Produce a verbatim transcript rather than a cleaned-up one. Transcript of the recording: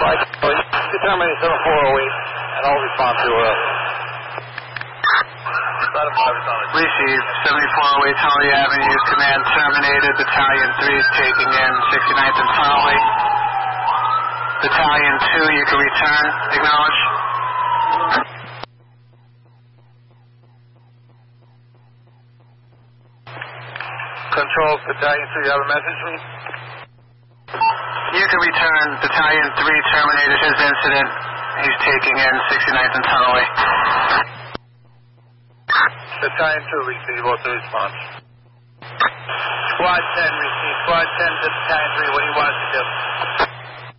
Right. Determining seven four oh eight, and I'll respond to uh. Received, seventy-four oh eight Holly Avenue, command terminated, Battalion three is taking in, sixty-ninth and Tunnelly. Battalion two, you can return, acknowledge. Control, Battalion two, you have a message for me? You can return, Battalion three terminated his incident, he's taking in, sixty-ninth and Tunnelly. Battalion two, receive, what's the response? Squad ten, receive. Squad ten to Battalion three, what do you want us to do?